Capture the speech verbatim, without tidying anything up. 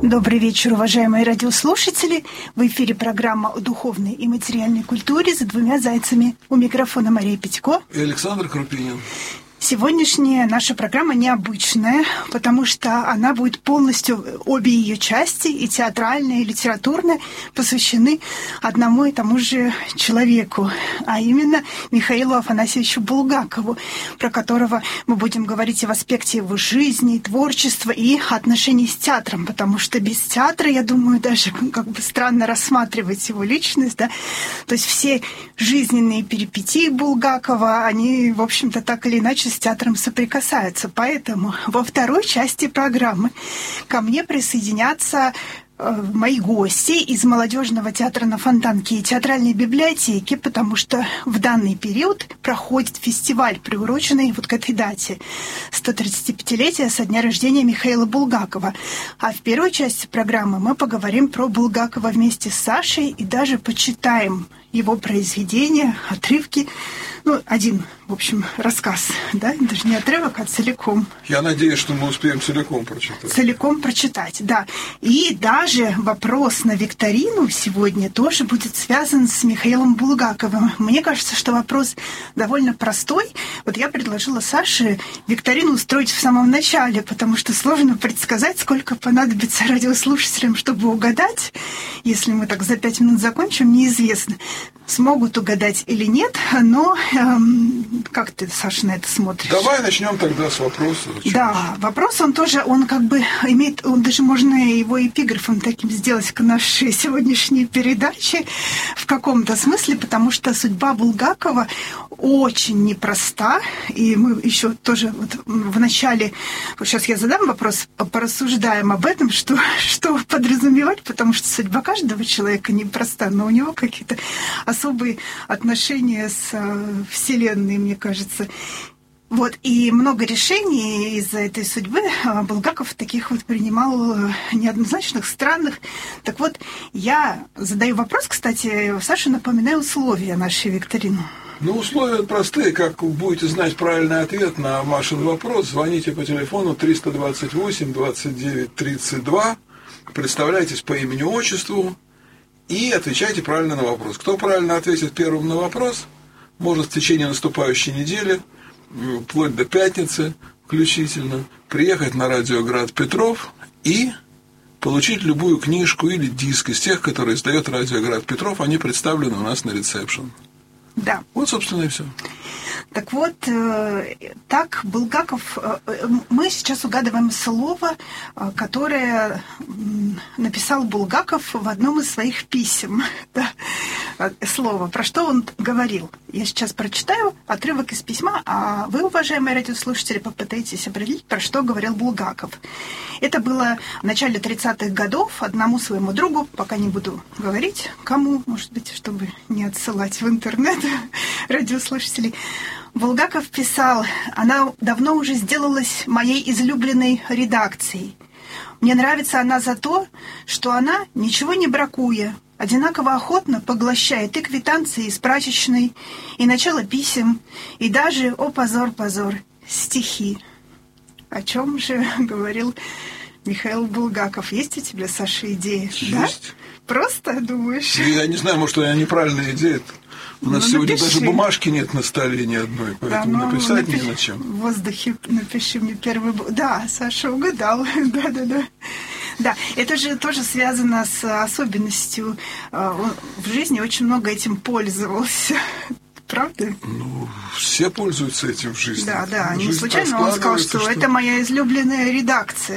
Добрый вечер, уважаемые радиослушатели. В эфире программа о духовной и материальной культуре «За двумя зайцами». У микрофона Мария Петько и Александр Крупинин. Сегодняшняя наша программа необычная, потому что она будет полностью, обе ее части, и театральная, и литературная, посвящены одному и тому же человеку, а именно Михаилу Афанасьевичу Булгакову, про которого мы будем говорить и в аспекте его жизни, творчества и отношений с театром, потому что без театра, я думаю, даже как бы странно рассматривать его личность, да, то есть все жизненные перипетии Булгакова, они, в общем-то, так или иначе с театром соприкасаются. Поэтому во второй части программы ко мне присоединятся э, мои гости из молодежного театра на Фонтанке и театральной библиотеки, потому что в данный период проходит фестиваль, приуроченный вот к этой дате сто тридцатипятилетия со дня рождения Михаила Булгакова. А в первой части программы мы поговорим про Булгакова вместе с Сашей и даже почитаем его произведения, отрывки. Ну, один, в общем, рассказ, да, даже не отрывок, а целиком. Я надеюсь, что мы успеем целиком прочитать. Целиком прочитать, да. И даже вопрос на викторину сегодня тоже будет связан с Михаилом Булгаковым. Мне кажется, что вопрос довольно простой. Вот я предложила Саше викторину устроить в самом начале, потому что сложно предсказать, сколько понадобится радиослушателям, чтобы угадать. Если мы так за пять минут закончим, неизвестно, смогут угадать или нет, но эм, как ты, Саша, на это смотришь? Давай начнем тогда с вопроса. Да, вопрос, он тоже, он как бы имеет, он даже можно его эпиграфом таким сделать к нашей сегодняшней передаче в каком-то смысле, потому что судьба Булгакова очень непроста, и мы еще тоже вот в начале, вот сейчас я задам вопрос, порассуждаем об этом, что, что подразумевать, потому что судьба каждого человека непроста, но у него какие-то особые отношения с Вселенной, мне кажется. Вот, и много решений из-за этой судьбы Булгаков таких вот принимал неоднозначных, странных. Так вот, я задаю вопрос, кстати, Саша, напоминаю условия нашей викторины. Ну, условия простые. Как будете знать правильный ответ на Машин вопрос, звоните по телефону триста двадцать восемь двадцать девять тридцать два, представляйтесь по имени-отчеству и отвечайте правильно на вопрос. Кто правильно ответит первым на вопрос, может в течение наступающей недели, вплоть до пятницы включительно, приехать на радио «Град Петров» и получить любую книжку или диск из тех, которые издает радио «Град Петров». Они представлены у нас на ресепшн. Да. Вот, собственно, и все. Так вот, так Булгаков... Мы сейчас угадываем слово, которое написал Булгаков в одном из своих писем. Да. Слово. Про что он говорил? Я сейчас прочитаю отрывок из письма, а вы, уважаемые радиослушатели, попытаетесь определить, про что говорил Булгаков. Это было в начале тридцатых годов одному своему другу, пока не буду говорить, кому, может быть, чтобы не отсылать в интернет радиослушателей. Булгаков писал: «Она давно уже сделалась моей излюбленной редакцией. Мне нравится она за то, что она, ничего не бракуя, одинаково охотно поглощает и квитанции из прачечной, и начало писем, и даже, о позор, позор, стихи». О чем же говорил Михаил Булгаков? Есть у тебя, Саша, идея? Есть. Да? Просто думаешь? Я не знаю, может, у меня неправильная идея. У нас ну, сегодня напиши. даже бумажки нет на столе ни одной, поэтому да, ну, написать напиши, не на чем. В воздухе напиши мне первый... Да, Саша угадал. Да-да-да. Да, это же тоже связано с особенностью. Он в жизни очень много этим пользовался. Правда? Ну, все пользуются этим в жизни. Да, да. Жизнь Не случайно он сказал, что это моя излюбленная редакция.